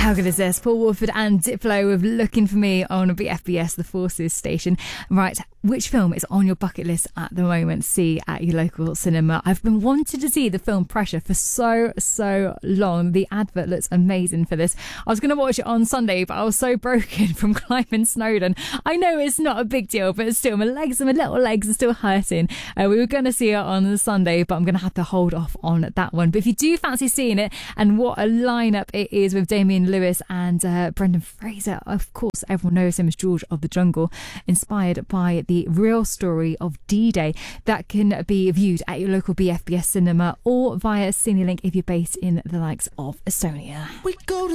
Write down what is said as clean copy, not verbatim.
How good is this? Paul Woolford and Diplo with Looking For Me on BFBS, the Forces station. Right, which film is on your bucket list at the moment? See at your local cinema. I've been wanting to see the film Pressure for so long. The advert looks amazing for this. I was going to watch it on Sunday, but I was so broken from climbing Snowdon. I know it's not a big deal, but still, my little legs are still hurting. We were going to see it on Sunday, but I'm going to have to hold off on that one. But if you do fancy seeing it, and what a lineup it is with Damian Lewis and Brendan Fraser, of course, everyone knows him as George of the Jungle, inspired by the real story of D-Day. That can be viewed at your local BFBS cinema or via CineLink if you're based in the likes of Estonia. We go to